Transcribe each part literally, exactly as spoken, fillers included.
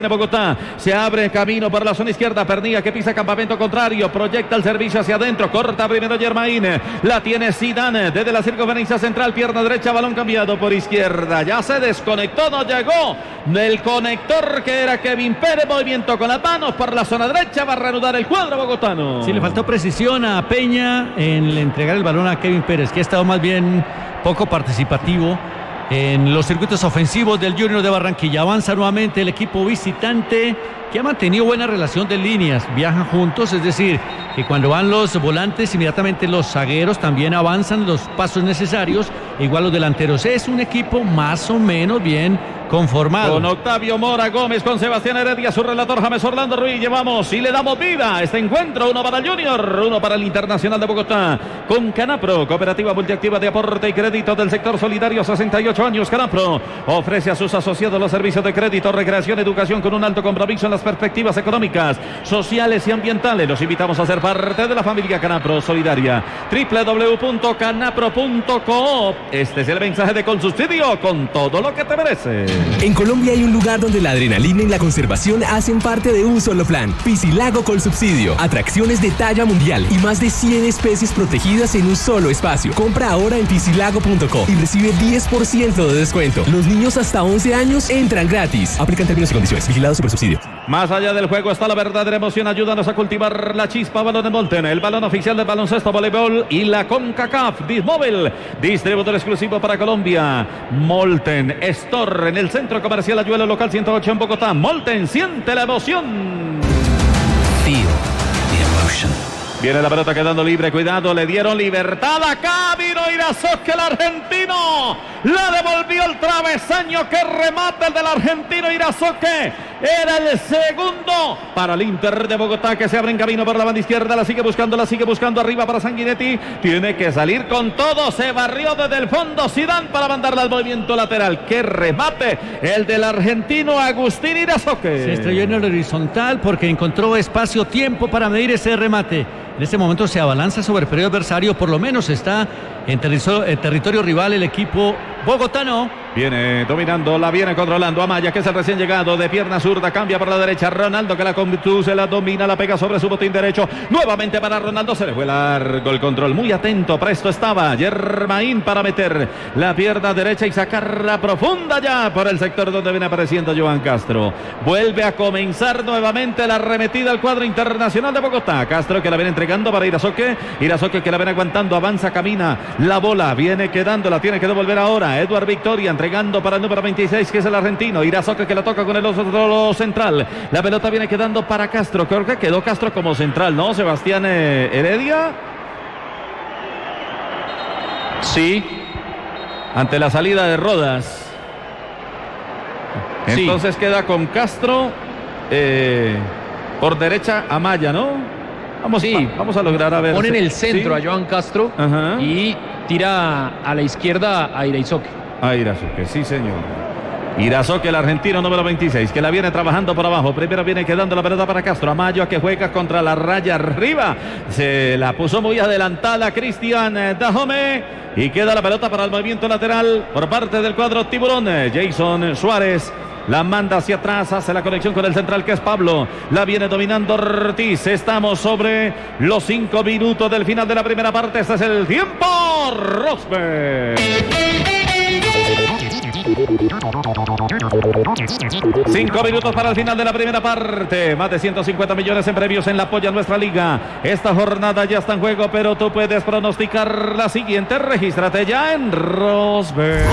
Bogotá, se abre camino por la zona izquierda, Pernilla que pisa campamento contrario, proyecta el servicio hacia adentro, corta primero Germain, la tiene Zidane desde la circunferencia central, pierna derecha, balón cambiado por izquierda, ya se desconectó, no llegó del conector que era Kevin Pérez, movimiento con las manos por la zona derecha, va a reanudar el cuadro bogotano. Sí, le faltó precisión a Peña en entregar el balón a Kevin Pérez, que ha estado más bien poco participativo en los circuitos ofensivos del Junior de Barranquilla. Avanza nuevamente el equipo visitante, que ha mantenido buena relación de líneas, viajan juntos, es decir, que cuando van los volantes, inmediatamente los zagueros también avanzan los pasos necesarios, igual los delanteros. Es un equipo más o menos bien conformado. Con Octavio Mora Gómez, con Sebastián Heredia, su relator James Orlando Ruiz, llevamos y le damos vida a este encuentro, uno para el Junior, uno para el Internacional de Bogotá, con Canapro, Cooperativa Multiactiva de Aporte y Crédito del Sector Solidario, sesenta y ocho años. Canapro ofrece a sus asociados los servicios de crédito, recreación, educación, con un alto compromiso en las perspectivas económicas, sociales y ambientales. Los invitamos a ser parte de la familia Canapro Solidaria. doble u doble u doble u punto canapro punto coop. Este es el mensaje de Colsubsidio, con todo lo que te mereces. En Colombia hay un lugar donde la adrenalina y la conservación hacen parte de un solo plan. Piscilago Colsubsidio. Atracciones de talla mundial y más de cien especies protegidas en un solo espacio. Compra ahora en piscilago punto co y recibe diez por ciento de descuento. Los niños hasta once años entran gratis. Aplican términos y condiciones. Vigilado Supersubsidio. Más allá del juego está la verdadera emoción. Ayúdanos a cultivar la chispa. Balón de Molten, el balón oficial del baloncesto, voleibol y la CONCACAF. Dismóvil, distribuidor exclusivo para Colombia. Molten Store en el Centro Comercial Ayuelo, local ciento ocho en Bogotá. Molten, siente la emoción. Feel the emotion. Viene la pelota quedando libre, cuidado, le dieron libertad acá, vino Irazoque el argentino, la devolvió el travesaño, que remate el del argentino Irazoque, era el segundo para el Inter de Bogotá, que se abre en camino por la banda izquierda, la sigue buscando, la sigue buscando arriba para Sanguinetti, tiene que salir con todo, se barrió desde el fondo Zidane para mandarla al movimiento lateral, que remate el del argentino Agustín Irazoque. Se estrelló en el horizontal porque encontró espacio, tiempo para medir ese remate. En este momento se abalanza sobre el periodo adversario, por lo menos está en territorio, en territorio rival el equipo bogotano. Viene dominando, la viene controlando Amaya, que es el recién llegado, de pierna zurda, cambia por la derecha, Ronaldo que la conduce, la domina, la pega sobre su botín derecho, nuevamente para Ronaldo, se le fue largo el control, muy atento, presto estaba Germain para meter la pierna derecha y sacarla profunda ya por el sector donde viene apareciendo Johan Castro. Vuelve a comenzar nuevamente la arremetida al cuadro Internacional de Bogotá. Castro que la viene entregando para Irazoque, Irazoque que la viene aguantando, avanza, camina, la bola viene quedando, la tiene que devolver ahora Eduard Victoria, entregando para el número veintiséis, que es el argentino. Irazoque que la toca con el otro central. La pelota viene quedando para Castro. Creo que quedó Castro como central, ¿no? Sebastián eh, Heredia. Sí. Ante la salida de Rodas. Entonces sí, queda con Castro. Eh, por derecha Amaya, ¿no? Vamos, sí, va, vamos a lograr a ver. Pone en el centro, ¿sí?, a Johan Castro. Ajá. Y tira a la izquierda a Irazoque. A Irazoque, sí señor. Irazoque, el argentino número veintiséis, que la viene trabajando por abajo. Primero viene quedando la pelota para Castro. Amayo, que juega contra la raya arriba. Se la puso muy adelantada Cristian Dajome. Y queda la pelota para el movimiento lateral por parte del cuadro tiburón. Jason Suárez la manda hacia atrás, hace la conexión con el central, que es Pablo. La viene dominando Ortiz. Estamos sobre los cinco minutos del final de la primera parte. Este es el tiempo. Rosberg. Cinco minutos para el final de la primera parte. Más de ciento cincuenta millones en premios en la Polla Nuestra Liga. Esta jornada ya está en juego, pero tú puedes pronosticar la siguiente. Regístrate ya en Rosberg.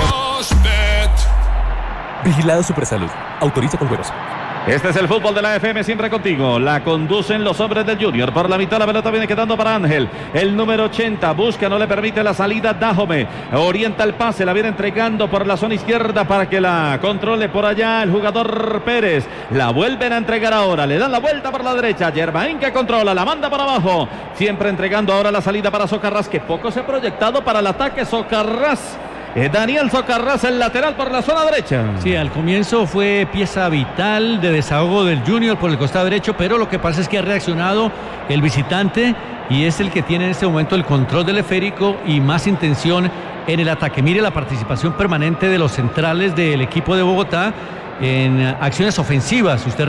Vigilado Supersalud. Autoriza con juegos. Este es el fútbol de la F M, siempre contigo. La conducen los hombres del Junior. Por la mitad la pelota viene quedando para Ángel. El número ochenta busca, no le permite la salida Dajome. Orienta el pase, la viene entregando por la zona izquierda para que la controle por allá el jugador Pérez. La vuelven a entregar ahora. Le dan la vuelta por la derecha. Germain que controla, la manda para abajo. Siempre entregando ahora la salida para Socarrás, que poco se ha proyectado para el ataque. Socarrás. Eh, Daniel Socarrás, el lateral por la zona derecha. Sí, al comienzo fue pieza vital de desahogo del Junior por el costado derecho, pero lo que pasa es que ha reaccionado el visitante y es el que tiene en este momento el control del esférico y más intención en el ataque. Mire la participación permanente de los centrales del equipo de Bogotá, en acciones ofensivas. Usted